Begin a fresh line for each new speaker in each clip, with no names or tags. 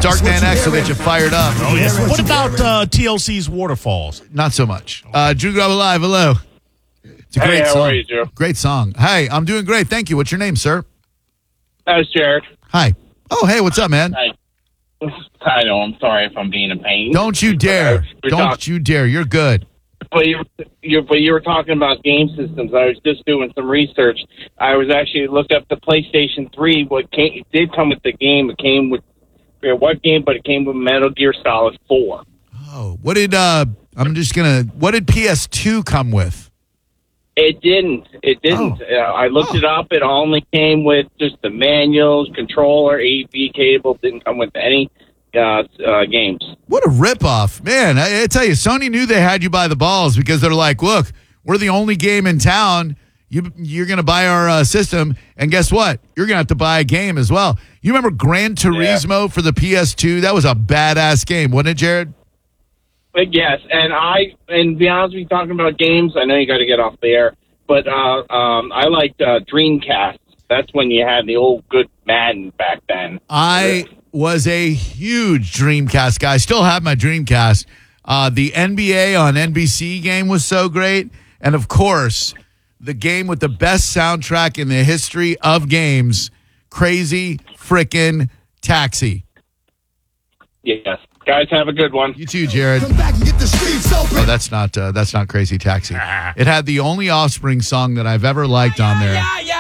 Darkman X will get you fired up.
Oh, yes. What about TLC's Waterfalls?
Not so much. Drew Garabo Live, hello. It's a great song.
How are you, Drew?
Great song. Hey, I'm doing great. Thank you. What's your name, sir?
That's Jared.
Hi. Oh, hey, what's up, man?
I know. I'm sorry if I'm being a pain.
Don't you dare. Don't you dare. You're good.
But you were talking about game systems. I was just doing some research. I was actually looked up the PlayStation 3. It did come with the game. It came with what game? But it came with Metal Gear Solid 4.
Oh, what did what did PS2 come with?
It didn't. I looked it up. It only came with just the manuals, controller, AV cable. Didn't come with any games.
What a ripoff. Man, I tell you, Sony knew they had you by the balls because they're like, look, we're the only game in town. You're going to buy our system, and guess what? You're going to have to buy a game as well. You remember Gran Turismo for the PS2? That was a badass game, wasn't it, Jared?
Yes, and to be honest with you, talking about games, I know you got to get off the air, but I liked Dreamcast. That's when you had the old good Madden back then.
I was a huge Dreamcast guy. I still have my Dreamcast. The NBA on NBC game was so great. And, of course, the game with the best soundtrack in the history of games, Crazy Frickin' Taxi.
Yes. Guys, have a good one.
You too, Jared. Come back and get the streets open. Oh, that's not Crazy Taxi. It had the only Offspring song that I've ever liked on there.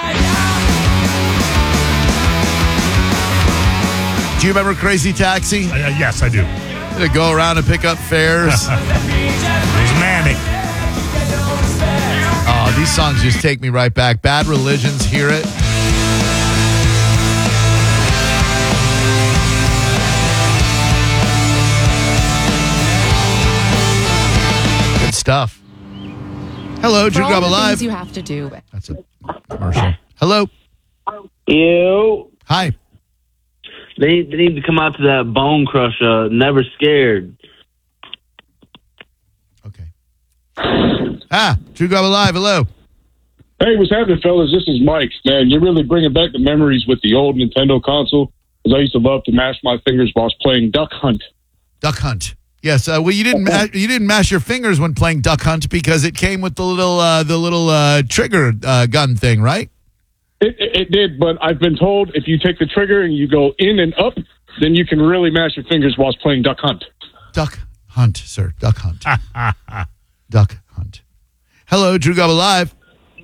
Do you remember Crazy Taxi?
Yes, I do.
To go around and pick up fares.
It was manic.
Oh, these songs just take me right back. Bad Religions, Hear It. Good stuff. Hello, Drew Garabo Live.
You have to do.
That's a commercial. Hello.
Ew.
Hi.
They need to come out to that Bone Crusher, Never Scared.
Okay. Drew Garabo Live, hello.
Hey, what's happening, fellas? This is Mike. Man, you're really bringing back the memories with the old Nintendo console, because I used to love to mash my fingers while I was playing Duck Hunt.
Duck Hunt. Yes. Well, you didn't mash your fingers when playing Duck Hunt because it came with the little trigger gun thing, right?
It did, but I've been told if you take the trigger and you go in and up, then you can really mash your fingers whilst playing Duck Hunt.
Duck Hunt, sir. Duck Hunt. Duck Hunt. Hello, Drew Garabo Live.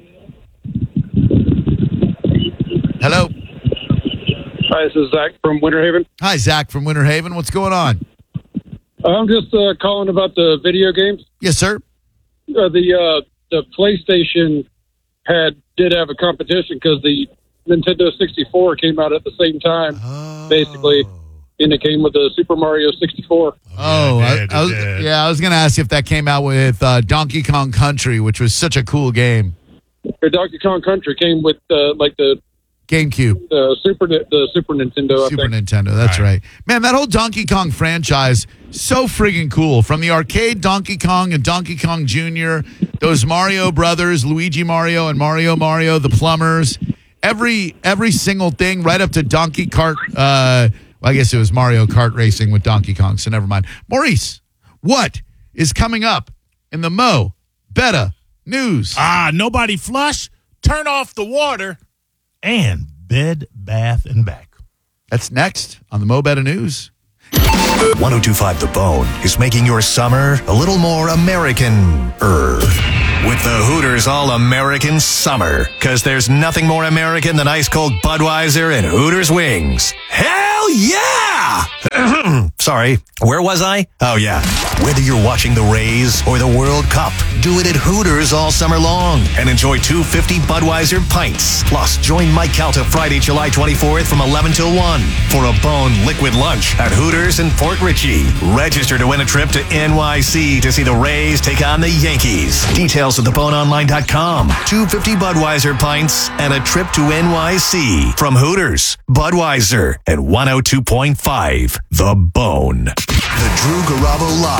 Hello.
Hi, this is Zach from Winter Haven.
Hi, Zach from Winter Haven. What's going on?
I'm just calling about the video games.
Yes, sir.
The PlayStation did have a competition because the Nintendo 64 came out at the same time, basically, and it came with the Super Mario 64.
I was going to ask if that came out with Donkey Kong Country, which was such a cool game.
The Donkey Kong Country came with the
GameCube.
The Super Nintendo.
Super Nintendo, that's right. Man, that whole Donkey Kong franchise, so friggin' cool. From the arcade Donkey Kong and Donkey Kong Jr., those Mario Brothers, Luigi Mario and Mario, the plumbers, every single thing, right up to Donkey Kart. I guess it was Mario Kart Racing with Donkey Kong, so never mind. Maurice, what is coming up in the Mo Betta News?
Nobody flush, turn off the water, and Bed, Bath, and Back.
That's next on the Mo Betta News.
102.5 The Bone is making your summer a little more American-er. With the Hooters All-American Summer. Because there's nothing more American than ice-cold Budweiser and Hooters wings. Hell yeah! Sorry, where was I? Oh, yeah. Whether you're watching the Rays or the World Cup, do it at Hooters all summer long and enjoy 250 Budweiser pints. Plus, join Mike Calta Friday, July 24th from 11 till 1 for a Bone liquid lunch at Hooters in Port Richey. Register to win a trip to NYC to see the Rays take on the Yankees. Details at theboneonline.com. 250 Budweiser pints and a trip to NYC from Hooters, Budweiser, and 102.5 The Bone. The Drew Garabo Live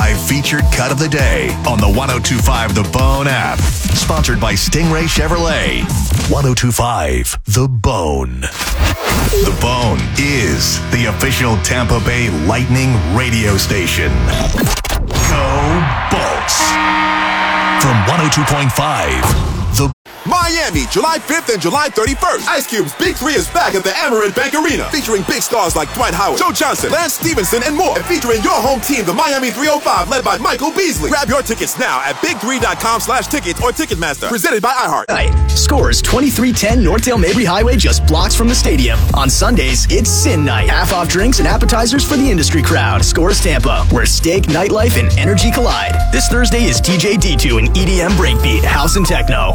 live featured cut of the day on the 102.5 The Bone app. Sponsored by Stingray Chevrolet. 102.5 The Bone. The Bone is the official Tampa Bay Lightning radio station. Go Bolts. From 102.5 The
Miami, July 5th and July 31st. Ice Cube's Big 3 is back at the Amerant Bank Arena, featuring big stars like Dwight Howard, Joe Johnson, Lance Stevenson, and more. And featuring your home team, the Miami 305, led by Michael Beasley. Grab your tickets now at big3.com/tickets or Ticketmaster. Presented by iHeart.
Scores 2310 Northdale Mabry Highway, just blocks from the stadium. On Sundays, it's Sin Night. Half off drinks and appetizers for the industry crowd. Scores Tampa, where steak, nightlife, and energy collide. This Thursday is DJ D2 and EDM Breakbeat, House and Techno.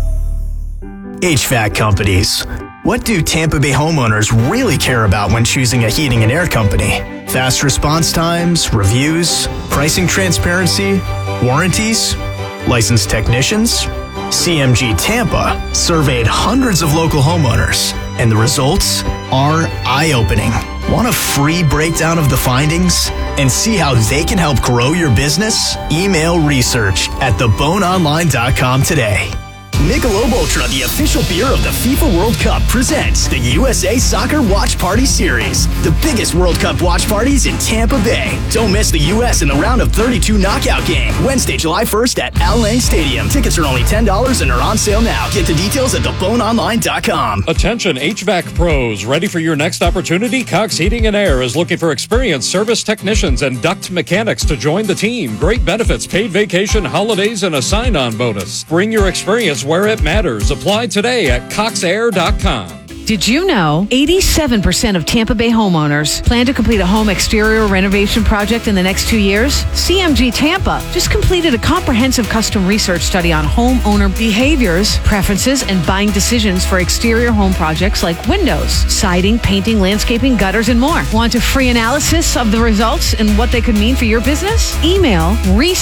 HVAC companies. What do Tampa Bay homeowners really care about when choosing a heating and air company? Fast response times, reviews, pricing transparency, warranties, licensed technicians? CMG Tampa surveyed hundreds of local homeowners, and the results are eye-opening. Want a free breakdown of the findings and see how they can help grow your business? Email research@theboneonline.com today. Michelob Ultra, the official beer of the FIFA World Cup, presents the USA Soccer Watch Party Series, the biggest World Cup watch parties in Tampa Bay. Don't miss the U.S. in the round of 32 knockout game, Wednesday, July 1st at Al Lang Stadium. Tickets are only $10 and are on sale now. Get the details at theboneonline.com.
Attention HVAC pros, ready for your next opportunity? Cox Heating and Air is looking for experienced service technicians and duct mechanics to join the team. Great benefits, paid vacation, holidays, and a sign-on bonus. Bring your experience where it matters. Apply today at coxair.com.
Did you know 87% of Tampa Bay homeowners plan to complete a home exterior renovation project in the next 2 years? CMG Tampa just completed a comprehensive custom research study on homeowner behaviors, preferences, and buying decisions for exterior home projects like windows, siding, painting, landscaping, gutters, and more. Want a free analysis of the results and what they could mean for your business? Email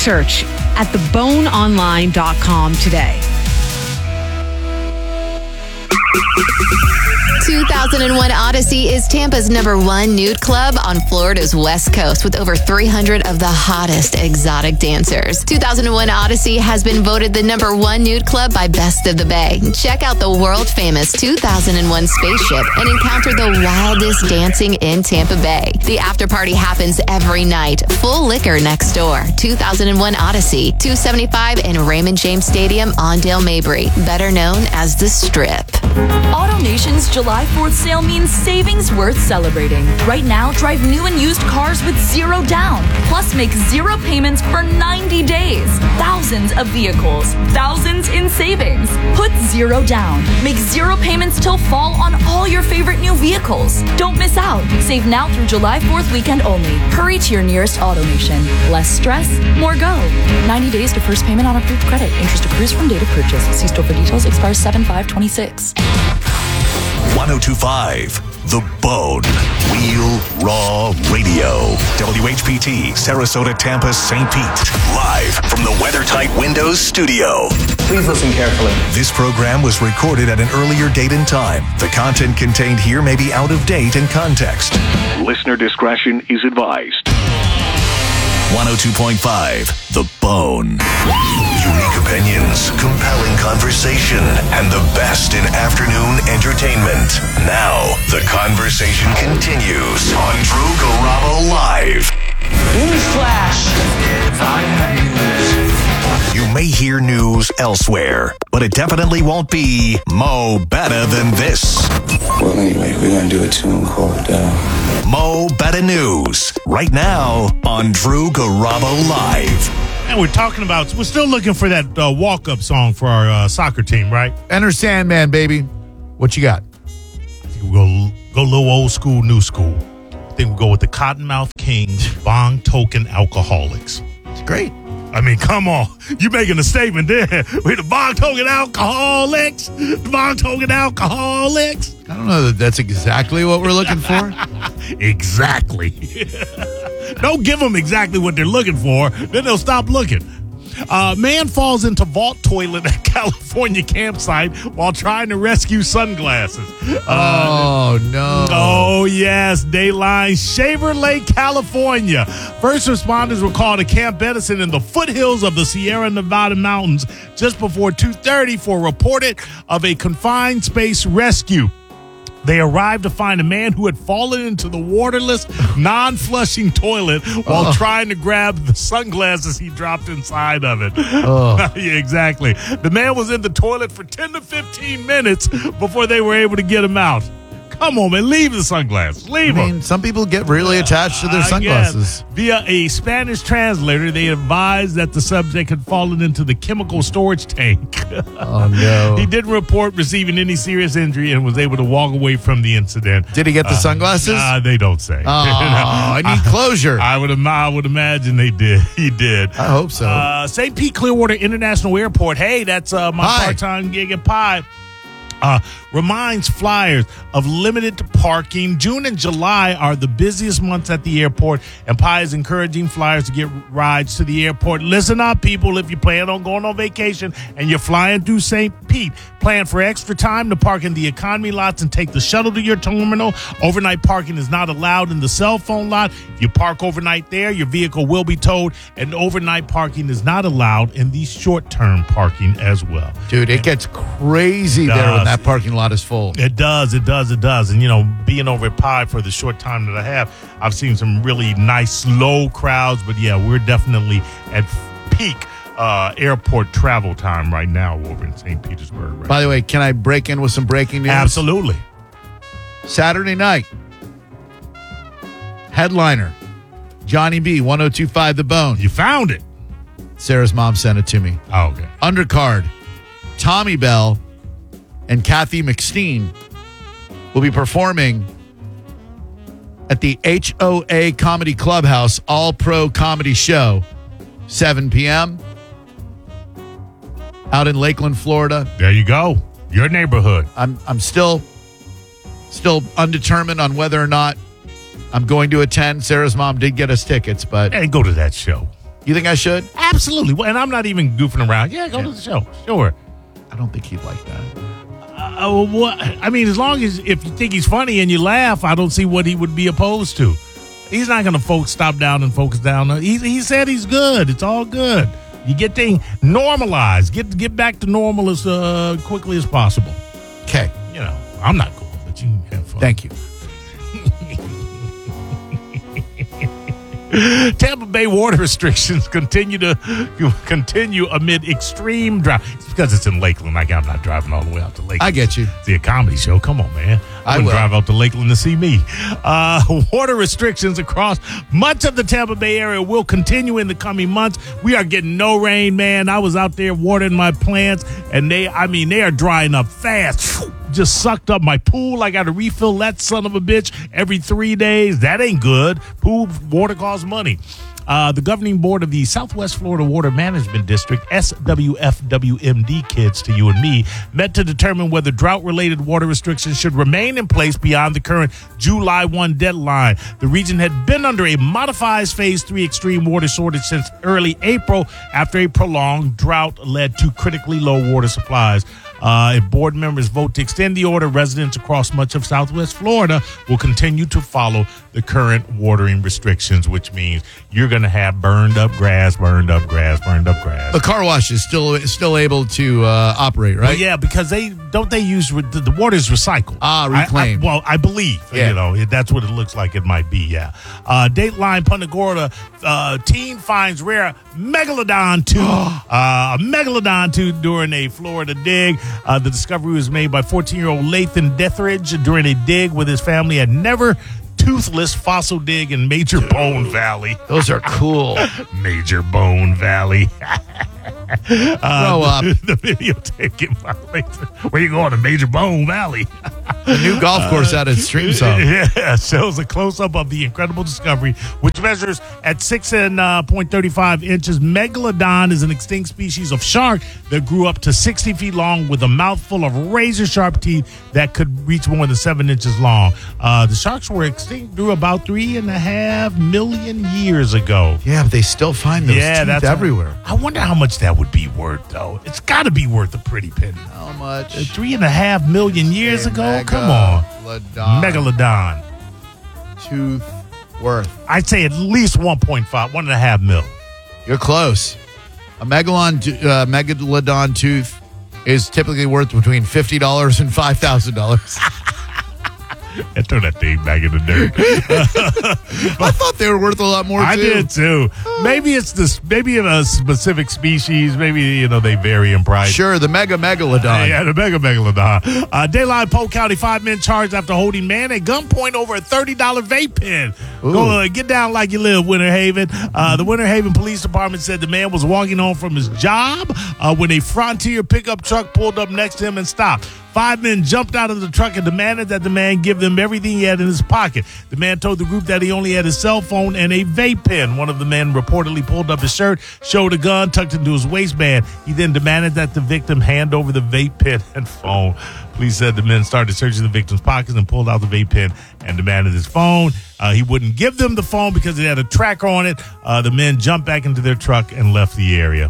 research@theboneonline.com today.
2001 Odyssey is Tampa's #1 nude club on Florida's West Coast with over 300 of the hottest exotic dancers. 2001 Odyssey has been voted the #1 nude club by Best of the Bay. Check out the world-famous 2001 spaceship and encounter the wildest dancing in Tampa Bay. The after party happens every night. Full liquor next door. 2001 Odyssey, 275 in Raymond James Stadium on Dale Mabry, better known as The Strip.
AutoNation's July 4th sale means savings worth celebrating. Right now, drive new and used cars with zero down. Plus, make zero payments for 90 days. Thousands of vehicles, thousands in savings. Put zero down. Make zero payments till fall on all your favorite new vehicles. Don't miss out. Save now through July 4th weekend only. Hurry to your nearest AutoNation. Less stress, more go. 90 days to first payment on approved credit. Interest accrues from date of purchase. See store for details. Expires 7/5/26.
102.5 The Bone. Real Raw Radio. WHPT, Sarasota, Tampa, St. Pete. Live from the WeatherTight Windows studio.
Please listen carefully.
This program was recorded at an earlier date and time. The content contained here may be out of date in context. Listener discretion is advised. 102.5 The Bone. Unique opinions, compelling conversation, and the best in afternoon entertainment. Now, the conversation continues on Drew Garabo Live.
Newsflash!
You may hear news elsewhere, but it definitely won't be Mo Better Than This.
Well, anyway, we're going to do a tune called
Mo Better News, right now on Drew Garabo Live.
And we're still looking for that walk-up song for our soccer team, right?
Enter Sandman, baby. What you got?
I think we'll go a little old school, new school. I think we'll go with the Cottonmouth Kings, Bong Token Alcoholics.
It's great.
I mean, come on. You making a statement there. We're the Bong Token Alcoholics. The Bong Token Alcoholics.
I don't know that that's exactly what we're looking for.
Exactly. Don't give them exactly what they're looking for. Then they'll stop looking. Man falls into vault toilet at California campsite while trying to rescue sunglasses.
Oh, no.
Oh, yes. Dayline, Shaver Lake, California. First responders were called to Camp Edison in the foothills of the Sierra Nevada mountains just before 2:30 for a report of a confined space rescue. They arrived to find a man who had fallen into the waterless, non-flushing toilet while trying to grab the sunglasses he dropped inside of it. Yeah, exactly. The man was in the toilet for 10 to 15 minutes before they were able to get him out. Come on, man. Leave the sunglasses. Leave them.
Some people get really attached to their sunglasses.
Via a Spanish translator, they advised that the subject had fallen into the chemical storage tank.
Oh, no.
He didn't report receiving any serious injury and was able to walk away from the incident.
Did he get the sunglasses?
They don't say.
Oh, I need closure.
I would imagine they did. He did.
I hope so.
St. Pete Clearwater International Airport. Hey, that's my part-time gig at Pi. Reminds flyers of limited parking. June and July are the busiest months at the airport, and Pi is encouraging flyers to get rides to the airport. Listen up, people. If you plan on going on vacation and you're flying through St. Pete, plan for extra time to park in the economy lots and take the shuttle to your terminal. Overnight parking is not allowed in the cell phone lot. If you park overnight there, your vehicle will be towed, and overnight parking is not allowed in the short-term parking as well.
Dude, it gets crazy there when that parking lot is full.
It does. And, being over at Pi for the short time that I have, I've seen some really nice, slow crowds. But, yeah, we're definitely at peak airport travel time right now over in St. Petersburg. Right
By the way, can I break in with some breaking news?
Absolutely.
Saturday night, headliner, Johnny B, 102.5 The Bone.
You found it.
Sarah's mom sent it to me.
Oh, okay.
Undercard, Tommy Bell and Kathy McSteen will be performing at the HOA Comedy Clubhouse All-Pro Comedy Show, 7 p.m. out in Lakeland, Florida.
There you go. Your neighborhood.
I'm still undetermined on whether or not I'm going to attend. Sarah's mom did get us tickets, but...
Hey, go to that show.
You think I should?
Absolutely. And I'm not even goofing around. Yeah, go to the show. Sure.
I don't think he'd like that.
I mean, as long as if you think he's funny and you laugh, I don't see what he would be opposed to. He's not going to stop down and focus down. He said he's good. It's all good. You get things normalized. Get back to normal as quickly as possible.
Okay.
I'm not cool, but you can have fun.
Thank you.
Tampa Bay water restrictions continue amid extreme drought. It's because it's in Lakeland. I'm not driving all the way out to Lakeland.
I get you.
It's a comedy show. Come on, man. I wouldn't drive out to Lakeland to see me. Water restrictions across much of the Tampa Bay area will continue in the coming months. We are getting no rain, man. I was out there watering my plants, and they are drying up fast. Just sucked up my pool. I got to refill that son of a bitch every 3 days. That ain't good. Pool water costs money. The governing board of the Southwest Florida Water Management District, SWFWMD, kids to you and me, met to determine whether drought-related water restrictions should remain in place beyond the current July 1 deadline. The region had been under a modified Phase 3 extreme water shortage since early April after a prolonged drought led to critically low water supplies. If board members vote to extend the order, residents across much of Southwest Florida will continue to follow the current watering restrictions, which means you're going to have burned up grass.
The car wash is still able to operate, right?
Well, yeah, because they use the water is recycled.
Reclaimed.
I believe.
Yeah.
That's what it looks like it might be. Yeah. Dateline Punta Gorda teen finds rare megalodon tooth. A megalodon tooth during a Florida dig. The discovery was made by 14-year-old Lathan Detheridge during a dig with his family at Never Toothless Fossil Dig in Major Bone Valley.
Those are cool.
Major Bone Valley.
Grow up.
The video taken by Lathan. Where you going to Major Bone Valley?
The new golf course out at Stream Zone.
Yeah, shows a close-up of the incredible discovery, which measures at 6.35 inches. Megalodon is an extinct species of shark that grew up to 60 feet long with a mouthful of razor-sharp teeth that could reach more than 7 inches long. The sharks were extinct through about 3.5 million years ago.
Yeah, but they still find those teeth everywhere.
I wonder how much that would be worth, though. It's got to be worth a pretty penny.
How much?
3.5 million years ago? Come on. Megalodon.
Tooth worth.
I'd say at least 1.5 mil.
You're close. A megalodon tooth is typically worth between $50 and $5,000.
And throw that thing back in the dirt.
I thought they were worth a lot more, too.
I did, too. Maybe it's maybe in a specific species. Maybe, they vary in price.
Sure, the megalodon.
Yeah, the megalodon. Dayline Polk County, 5 men charged after holding man at gunpoint over a $30 vape pen. Go get down like you live, Winter Haven. The Winter Haven Police Department said the man was walking home from his job when a Frontier pickup truck pulled up next to him and stopped. 5 men jumped out of the truck and demanded that the man give them everything he had in his pocket. The man told the group that he only had his cell phone and a vape pen. One of the men reportedly pulled up his shirt, showed a gun tucked into his waistband. He then demanded that the victim hand over the vape pen and phone. Police said the men started searching the victim's pockets and pulled out the vape pen and demanded his phone. He wouldn't give them the phone because it had a tracker on it. The men jumped back into their truck and left the area.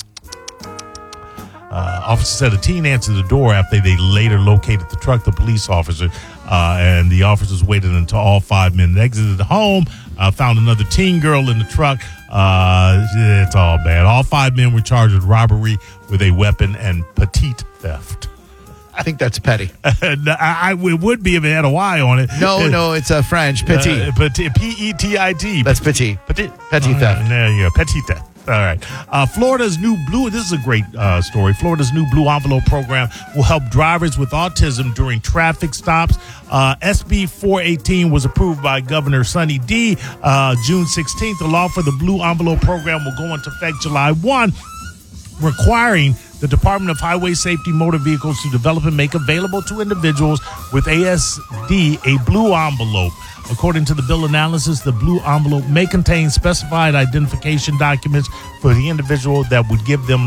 Officer said a teen answered the door after they later located the truck. The police officer and the officers waited until all 5 men exited the home, found another teen girl in the truck. It's all bad. All 5 men were charged with robbery with a weapon and petite theft.
I think that's petty.
It would be if it had a Y on it.
No, it's French. Petit.
P-E-T-I-T.
That's petit. Petty theft.
There you go. Petty theft. All right. Florida's new blue, this is a great story. Florida's new Blue Envelope program will help drivers with autism during traffic stops. SB 418 was approved by Governor Sunny D. June 16th. The law for the Blue Envelope program will go into effect July 1, requiring the Department of Highway Safety Motor Vehicles to develop and make available to individuals with ASD a blue envelope. According to the bill analysis, the blue envelope may contain specified identification documents for the individual that would give to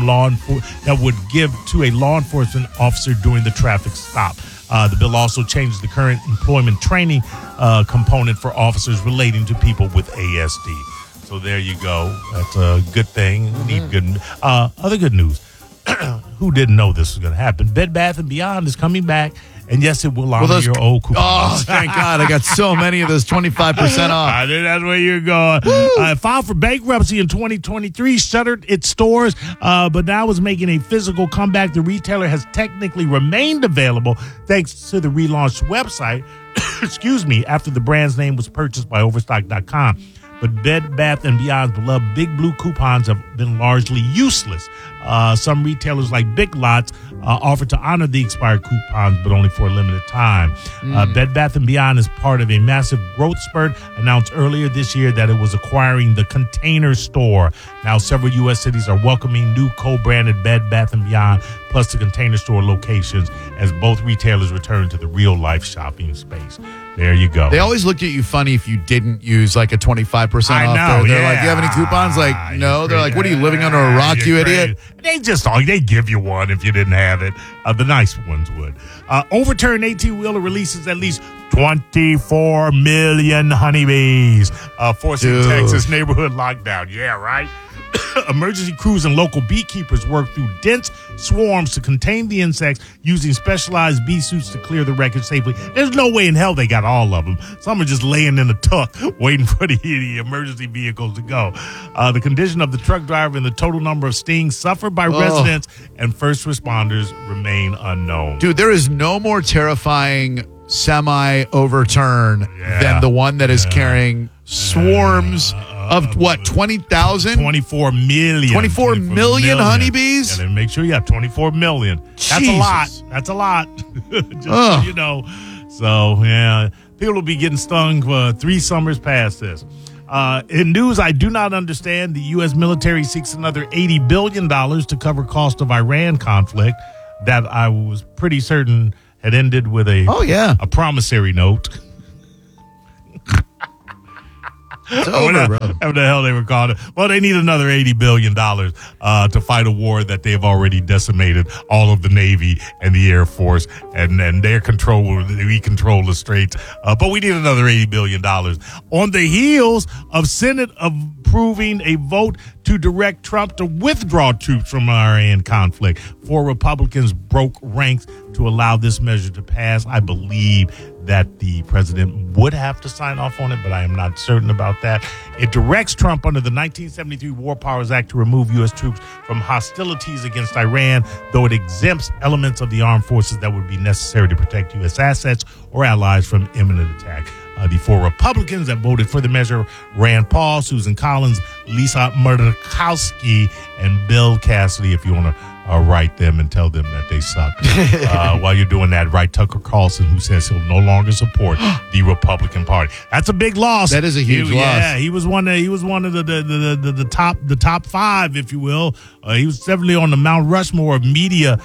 a law enforcement officer during the traffic stop. The bill also changes the current employment training component for officers relating to people with ASD. So there you go. That's a good thing. Need good. Other good news. Who didn't know this was going to happen? Bed Bath & Beyond is coming back. And yes, it will honor your old coupons.
Oh, thank God. I got so many of those 25% off.
I think that's where you're going. Filed for bankruptcy in 2023, shuttered its stores, but now is making a physical comeback. The retailer has technically remained available thanks to the relaunched website, after the brand's name was purchased by Overstock.com. But Bed Bath & Beyond's beloved Big Blue coupons have been largely useless. Some retailers like Big Lots offer to honor the expired coupons, but only for a limited time. Bed Bath & Beyond is part of a massive growth spurt announced earlier this year that it was acquiring the Container Store. Now, several U.S. cities are welcoming new co-branded Bed Bath & Beyond plus the Container Store locations as both retailers return to the real-life shopping space. There you go.
They always looked at you funny if you didn't use like a 25% off. They're like, you have any coupons? Like, no. They're like, what are you, living under a rock, you idiot?
They give you one if you didn't have it. The nice ones would. Overturned 18-wheeler releases at least 24 million honeybees, forcing Texas neighborhood lockdown. Yeah, right? Emergency crews and local beekeepers work through dense swarms to contain the insects using specialized bee suits to clear the wreckage safely. There's no way in hell they got all of them. Some are just laying in a tuck waiting for the emergency vehicles to go. The condition of the truck driver and the total number of stings suffered by residents and first responders remain unknown.
Dude, there is no more terrifying semi-overturn than the one that is carrying swarms of what, 20,000?
24 million.
24 million honeybees?
Yeah, make sure you have 24 million. That's a lot. That's a lot. Just so you know. So, yeah, people will be getting stung for 3 summers past this. In news I do not understand, the U.S. military seeks another $80 billion to cover cost of Iran conflict that I was pretty certain had ended with a promissory note.
It's over, bro.
What the hell they were called it? Well, they need another $80 billion to fight a war that they've already decimated all of the Navy and the Air Force, and their control. We control the straits, but we need another $80 billion on the heels of Senate approving a vote to direct Trump to withdraw troops from Iran conflict. 4 Republicans broke ranks to allow this measure to pass. I believe that the president would have to sign off on it, but I am not certain about that. It directs Trump under the 1973 War Powers Act to remove U.S. troops from hostilities against Iran, though it exempts elements of the armed forces that would be necessary to protect U.S. assets or allies from imminent attack. The 4 Republicans that voted for the measure: Rand Paul, Susan Collins, Lisa Murkowski, and Bill Cassidy. If you want to write them and tell them that they suck. While you're doing that, write Tucker Carlson, who says he'll no longer support the Republican Party. That's a big loss.
That is a huge loss.
Yeah, he was one of the top 5, if you will. He was definitely on the Mount Rushmore of media,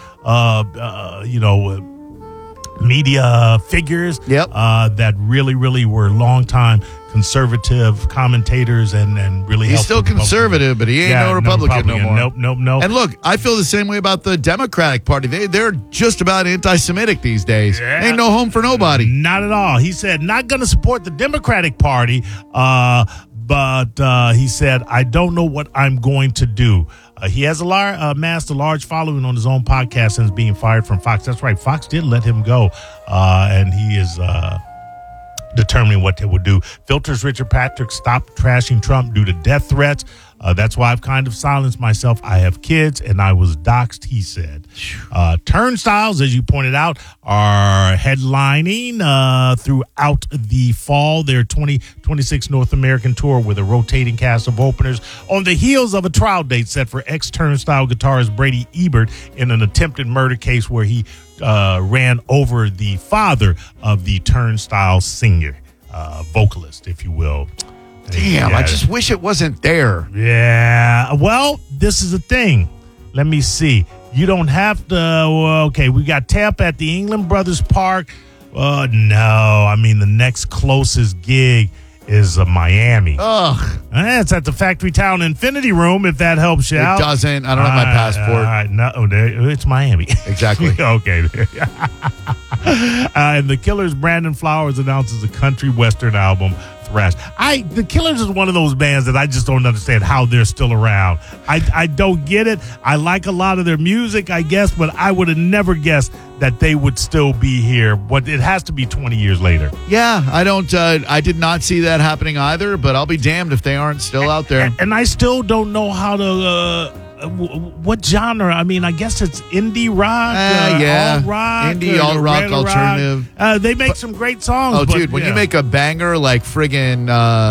media figures that really were longtime conservative commentators and really
he's still conservative, but he ain't no Republican no more.
Nope.
And look, I feel the same way about the Democratic Party. They're just about anti-Semitic these days.
Yeah.
Ain't no home for nobody.
Not at all. He said not going to support the Democratic Party, but he said, I don't know what I'm going to do. He has amassed a large following on his own podcast since being fired from Fox. That's right. Fox did let him go, and he is determining what they will do. Filter's Richard Patrick stopped trashing Trump due to death threats. That's why I've kind of silenced myself. I have kids, and I was doxxed, he said. Turnstiles, as you pointed out, are headlining throughout the fall. Their 2026 North American tour with a rotating cast of openers on the heels of a trial date set for ex-Turnstile guitarist Brady Ebert in an attempted murder case where he ran over the father of the Turnstile singer, vocalist, if you will.
Damn,
Yeah.
I just wish it wasn't there.
Yeah. Well, this is the thing. Let me see. You don't have to. Okay, we got Tampa at the England Brothers Park. No, I mean, the next closest gig is Miami.
Ugh.
It's at the Factory Town Infinity Room, if that helps you out.
It doesn't. I don't have my passport.
No, it's Miami.
Exactly.
Okay. And the Killers' Brandon Flowers announces a country western album, Thrash. The Killers is one of those bands that I just don't understand how they're still around. I don't get it. I like a lot of their music, I guess, but I would have never guessed that they would still be here. But it has to be 20 years later.
Yeah, I did not see that happening either, but I'll be damned if they aren't still out there.
And I still don't know how to... what genre? I mean, I guess it's indie rock, alt rock,
indie alt rock, alternative.
They make some great songs.
Oh, dude, when you make a banger like friggin',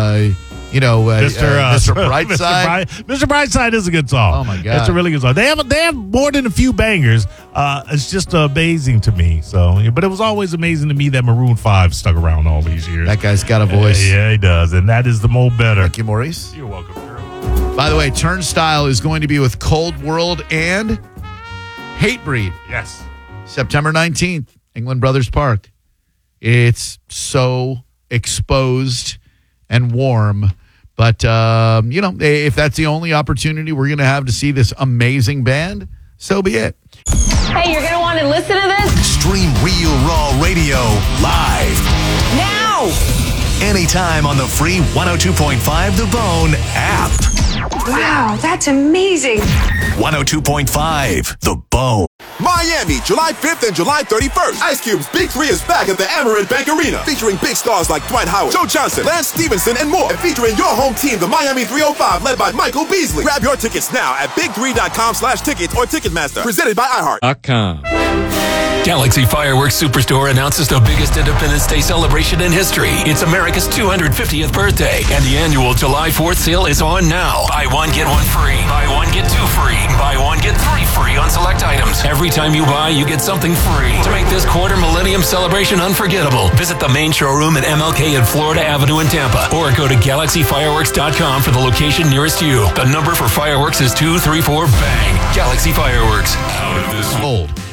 Mr. Brightside.
Mr. Brightside is a good song.
Oh my God,
it's a really good song. They have more than a few bangers. It's just amazing to me. So, but it was always amazing to me that Maroon 5 stuck around all these years.
That guy's got a voice.
Yeah, he does, and that is the Mo Better.
Thank you, Maurice.
You're welcome.
By the way, Turnstile is going to be with Cold World and Hatebreed.
Yes.
September 19th, England Brothers Park. It's so exposed and warm. But, if that's the only opportunity we're going to have to see this amazing band, so be it.
Hey, you're going to want to listen to this?
Stream Real Raw Radio live.
Now!
Anytime on the free 102.5 The Bone app.
Wow, that's amazing.
102.5 The Bone.
Miami, July 5th and July 31st. Ice Cube's Big 3 is back at the Amerant Bank Arena, featuring big stars like Dwight Howard, Joe Johnson, Lance Stevenson, and more. And featuring your home team, the Miami 305, led by Michael Beasley. Grab your tickets now at big3.com/tickets or Ticketmaster. Presented by iHeart.
Galaxy Fireworks Superstore announces the biggest Independence Day celebration in history. It's America's 250th birthday, and the annual July 4th sale is on now. Buy one, get one free. Buy one, get two free. Buy one, get three free on select items. Every time you buy, you get something free. To make this quarter millennium celebration unforgettable, visit the main showroom at MLK and Florida Avenue in Tampa, or go to GalaxyFireworks.com for the location nearest you. The number for fireworks is 234-BANG. Galaxy Fireworks. Out of this
world.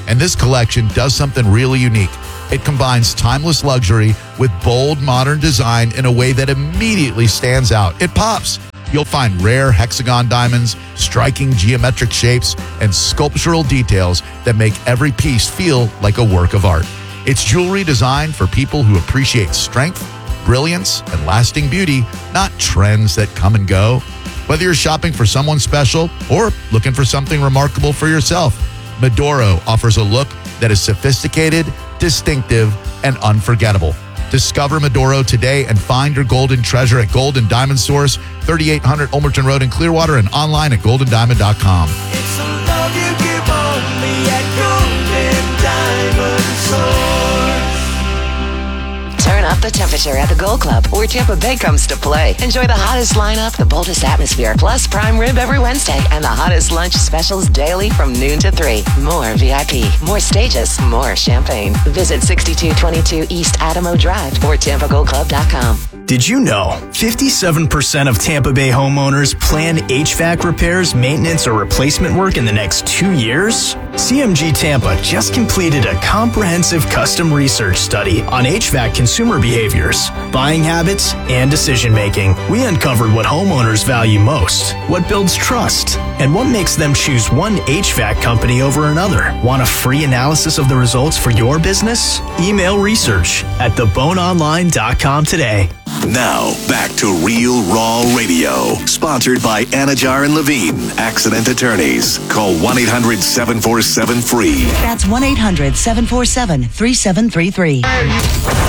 And this collection does something really unique. It combines timeless luxury with bold modern design in a way that immediately stands out. It pops. You'll find rare hexagon diamonds, striking geometric shapes, and sculptural details that make every piece feel like a work of art. It's jewelry designed for people who appreciate strength, brilliance, and lasting beauty, not trends that come and go. Whether you're shopping for someone special or looking for something remarkable for yourself, Medoro offers a look that is sophisticated, distinctive, and unforgettable. Discover Medoro today and find your golden treasure at Gold and Diamond Source, 3800 Ulmerton Road in Clearwater, and online at goldendiamond.com.
It's a love you give only at Gold and Diamond Source.
Turn up the temperature at the Gold Club, where Tampa Bay comes to play. Enjoy the hottest lineup, the boldest atmosphere, plus prime rib every Wednesday, and the hottest lunch specials daily from noon to 3. More VIP, more stages, more champagne. Visit 6222 East Adamo Drive or TampaGoldClub.com.
Did you know 57% of Tampa Bay homeowners plan HVAC repairs, maintenance, or replacement work in the next 2 years? CMG Tampa just completed a comprehensive custom research study on HVAC consumer behaviors, buying habits, and decision making. We uncovered what homeowners value most, what builds trust, and what makes them choose one HVAC company over another. Want a free analysis of the results for your business? Email research at theboneonline.com today.
Now, back to Real Raw Radio. Sponsored by Anajar and Levine, Accident Attorneys. Call 1-800-747-FREE.
That's 1-800-747-3733.